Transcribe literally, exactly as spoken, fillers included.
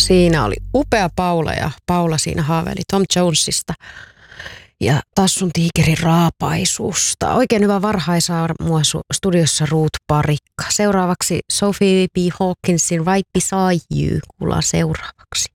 Siinä oli upea Paula ja Paula siinä haaveili Tom Jonesista ja Tassun tiikerin raapaisusta. Oikein hyvä varhaisaamua studiossa Ruut Parikka. Seuraavaksi Sophie B. Hawkinsin Right Beside You kuullaan seuraavaksi.